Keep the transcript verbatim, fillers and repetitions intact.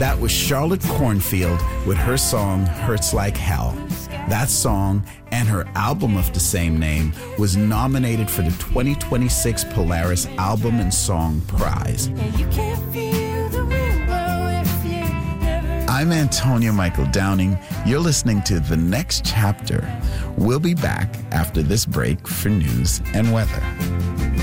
That was Charlotte Cornfield with her song Hurts Like Hell. That song and her album of the same name was nominated for the twenty twenty-six Polaris Album and Song Prize. I'm Antonio Michael Downing. You're listening to The Next Chapter. We'll be back after this break for news and weather.